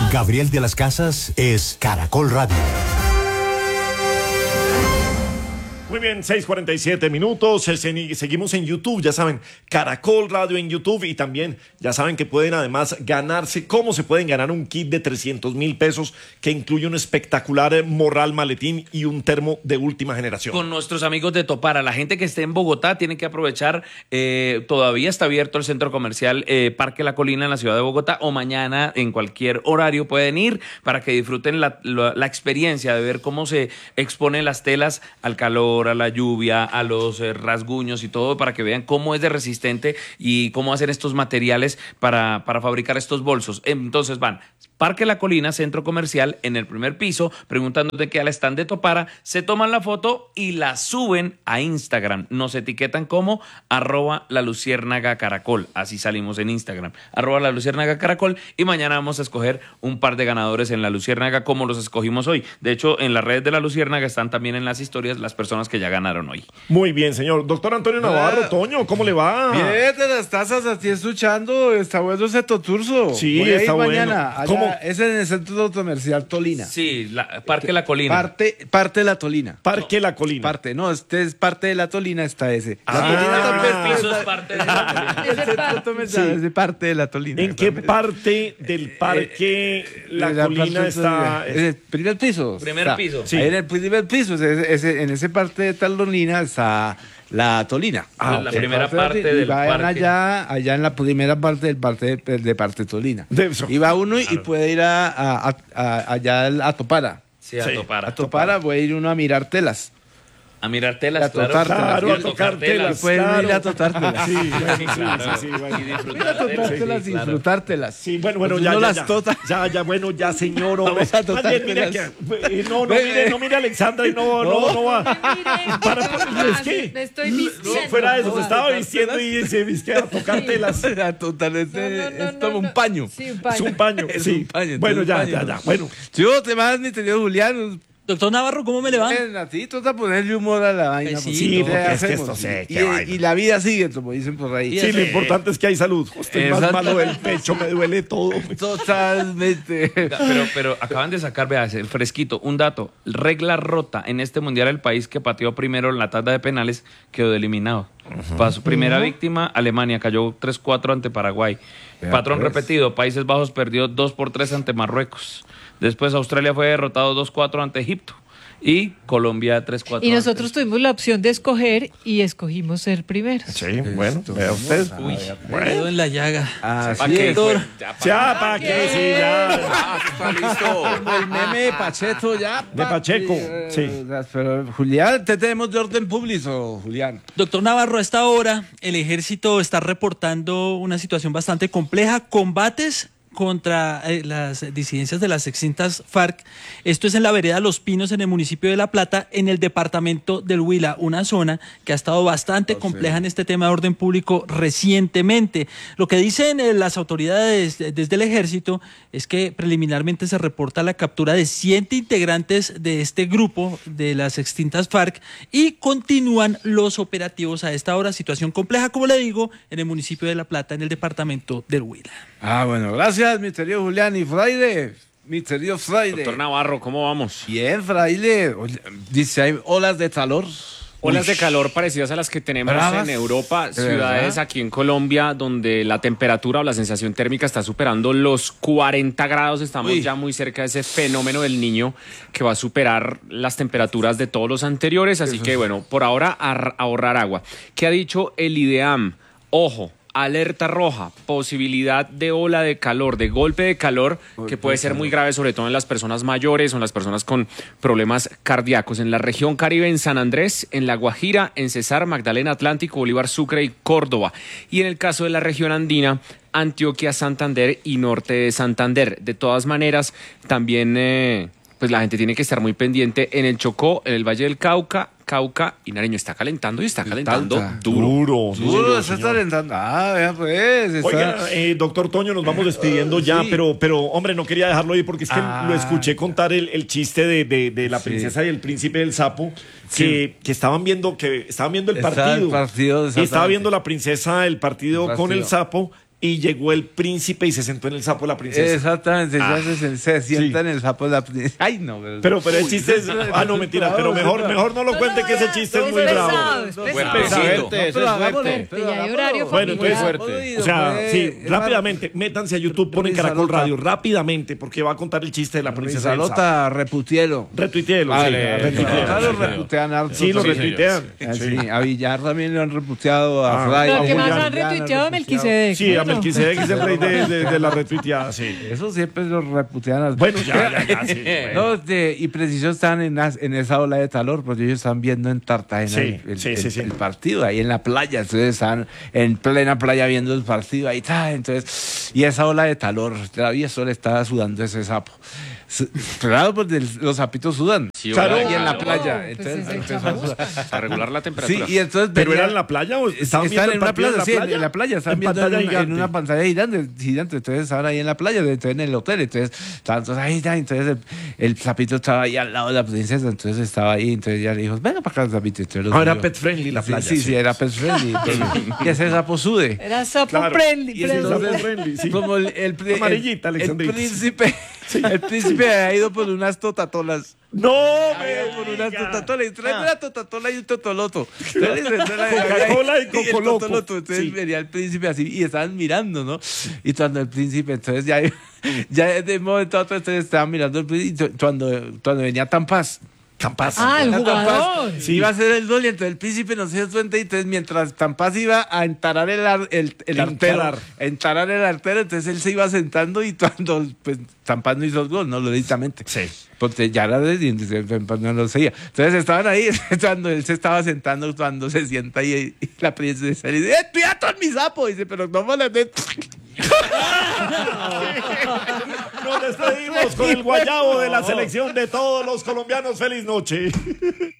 Gabriel de las Casas es Caracol Radio. Muy bien, 6:47 minutos. Seguimos en YouTube, ya saben, Caracol Radio en YouTube, y también ya saben que pueden además ganarse, cómo se pueden ganar un kit de 300.000 pesos que incluye un espectacular morral, maletín y un termo de última generación. Con nuestros amigos de Topara. La gente que esté en Bogotá tiene que aprovechar, todavía está abierto el centro comercial Parque La Colina en la ciudad de Bogotá, o mañana en cualquier horario pueden ir para que disfruten la experiencia de ver cómo se exponen las telas al calor, a la lluvia, a los rasguños y todo, para que vean cómo es de resistente y cómo hacen estos materiales para fabricar estos bolsos. Entonces van Parque La Colina, centro comercial, en el primer piso, preguntándote qué al stand de Topara, se toman la foto y la suben a Instagram. Nos etiquetan como @laluciernagacaracol. Así salimos en Instagram, @laluciernagacaracol, y mañana vamos a escoger un par de ganadores en La Luciérnaga como los escogimos hoy. De hecho, en las redes de La Luciérnaga están también en las historias las personas que ya ganaron hoy. Muy bien, señor. Doctor Antonio Navarro, Toño, ¿cómo le va? Bien, de las tazas, así escuchando, está bueno ese toturso. Sí, voy a está ir bueno. mañana. Allá, ¿Cómo? es en el centro comercial Tolina. Sí, Parque La Colina. Parte de La Tolina. Parque La Colina. Parte, no, este es parte de La Tolina, está ese. Ah, La Tolina primer también piso es parte de La Colina. el centro comercial Sí. es de parte de La Tolina. ¿En qué parte del Parque La Colina está? En el primer piso. Primer está. piso. Sí. Ahí en el primer piso, en ese parte de Tolina está La Tolina. La primera parte del vayan parque. allá en la primera parte del parte Tolina. De eso. Y va uno y puede ir allá a Topara. Sí, a Sí. Topara. A Topara puede ir uno a mirar telas. A mirar telas, A tocar claro. telas. Claro, Y a tocar telas. Pueden claro. ir a tocar telas. Sí, bueno, sí, claro. sí, bueno. Y disfrutar Ir a tocar telas, telas y sí, claro. disfrutártelas. Sí, bueno, Pues ya, uno ya, las ya. tota. Bueno, ya, señor. Hombre. Vamos a tocar Más bien, mira telas. que, no mire, Alexandra, y no va. Es que Me estoy vistiendo. fuera de eso, se estaba vistiendo y se viste a tocar telas. A total, es como un paño. Sí, un paño. Es un paño, Es sí. un paño, Bueno, entonces ya. un paño. Bueno. Yo te más, mi querido Julián. Doctor Navarro, ¿cómo me le va? A ti toca ponerle humor a la vaina. Sí, pues, sí, ¿qué porque es que hacemos? esto sé, Y- qué vaina. y la vida sigue, como dicen por ahí. Sí, lo importante es que hay salud. Estoy más Exacto. malo del pecho, me duele todo. Totalmente. Pero acaban de sacar, vea, el fresquito, un dato. Regla rota en este mundial, el país que pateó primero en la tanda de penales quedó eliminado. Para su primera víctima, Alemania cayó 3-4 ante Paraguay. Vea, Patrón pues. repetido, Países Bajos perdió 2-3 ante Marruecos. Después Australia fue derrotado 2-4 ante Egipto. Y Colombia 3-4. Y nosotros tuvimos la opción de escoger y escogimos ser primeros. Sí, bueno, vea usted. Uy, dedo en la llaga. Así es. Doctor, Ya, ¿para qué? Sí, ya. Como el meme de Pacheco ya. De Pacheco, sí. Pero Julián, te tenemos de orden público, Julián. doctor Navarro, a esta hora el ejército está reportando una situación bastante compleja, combates contra las disidencias de las extintas FARC. Esto es en la vereda Los Pinos, en el municipio de La Plata, en el departamento del Huila, una zona que ha estado bastante compleja en este tema de orden público recientemente. Lo que dicen las autoridades desde el ejército es que preliminarmente se reporta la captura de 7 integrantes de este grupo de las extintas FARC y continúan los operativos a esta hora. Situación compleja, como le digo, en el municipio de La Plata, en el departamento del Huila. Ah, bueno, gracias, mi querido Julián. Y Fraile, mi querido Fraile. Doctor Navarro, ¿cómo vamos? Bien, Fraile. Oye, dice, hay olas de calor. Olas de calor parecidas a las que tenemos Bravas. en Europa, ¿De ciudades verdad? aquí en Colombia donde la temperatura o la sensación térmica está superando los 40 grados. Estamos Uy. ya muy cerca de ese fenómeno del Niño que va a superar las temperaturas de todos los anteriores. Así que bueno, por ahora ahorrar agua. ¿Qué ha dicho el IDEAM? Ojo. Alerta roja, posibilidad de ola de calor, de golpe de calor, que puede ser muy grave, sobre todo en las personas mayores o en las personas con problemas cardíacos. En la región Caribe, en San Andrés, en La Guajira, en Cesar, Magdalena, Atlántico, Bolívar, Sucre y Córdoba. Y en el caso de la región andina, Antioquia, Santander y norte de Santander. De todas maneras, también pues la gente tiene que estar muy pendiente en el Chocó, en el Valle del Cauca y Nariño. Está calentando y está calentando duro. Duro, se está calentando. Ah, vea pues. Está... Oiga, doctor Toño, nos vamos despidiendo ya, sí. pero hombre, no quería dejarlo ahí porque es que lo escuché contar el chiste de la princesa y el príncipe del sapo, que estaban viendo el Estaba partido. el partido, Y estaba exactamente. viendo la princesa el partido con el sapo. y llegó el príncipe y se sentó en el sapo de la princesa. Exactamente, se sienta en el sapo de la princesa. Ay, no. Pero el chiste es... Ah, no, mentira, pero mejor no lo cuente, que ese chiste es muy bravo. Ya hay horario Bueno, entonces, familiar. o sea, sí, rápidamente, métanse a YouTube, ponen Caracol Radio, rápidamente, porque va a contar el chiste de la princesa del sapo. Salota, reputielo. Retuiteelo, sí. Lo reputean harto. Sí, lo retuitean. Sí, a Villar también lo han reputeado, a Fray. Lo que más Julián han retuiteado a Melquisedec. Sí, a ¿no? Melquisedec es el rey de la retuiteada, sí. Eso siempre lo reputean. Bueno, ya, sí. No, y preciso están en esa ola de calor, porque ellos están viendo en Cartagena Sí, el partido, ahí en la playa. Entonces están en plena playa viendo el partido, ahí está. Entonces, y esa ola de calor, todavía eso le estaba sudando ese sapo. Claro, porque los sapitos sudan. Sí, Claro, claro. Y en la Claro, playa. pues Entonces, es el empezó a chapuz. sudar. Para regular la temperatura. Sí, y entonces ¿Pero venía- era en la playa o estaban viendo Están el en una partido plaza, sí, en la playa, están en viendo pantalla en gigante. una pantalla gigante, entonces estaban ahí en la playa, entonces en el hotel, entonces estaban todos ahí, entonces el sapito estaba ahí al lado de la princesa, entonces estaba ahí, entonces ella le dijo, venga para acá, sapito. Entonces lo Era subió. pet friendly la playa. Sí, era pet friendly. Que ese sapo sude. Era sapo Claro. friendly. Y entonces, Sapo friendly, sí. como Amarillita, Alexandrita. el príncipe ha ido por unas totatolas. No, Por unas totatolas. Y trae Ah. una totatola y un totoloto. Coca-Cola y el Cocoloco. totoloto. Entonces Sí. venía el príncipe así y estaban mirando, ¿no? Y cuando el príncipe, entonces ya de un momento a otro, entonces estaban mirando el príncipe. Y cuando venía Tampaz. Ah, el Era jugador. Tampaz, sí, iba a ser el gol y entonces el príncipe no se dio cuenta y entonces mientras Tampaz iba a entarar el artero, entonces él se iba sentando y cuando pues Tampaz no hizo el gol, no lo directamente. Sí. Porque ya era de Tampaz no lo seguía. Entonces estaban ahí cuando él se estaba sentando, cuando se sienta y la princesa le dice, ¡cuidado con mi sapo! Y dice, pero no me lo meto. Nos despedimos con el guayabo de la selección de todos los colombianos. ¡Feliz noche!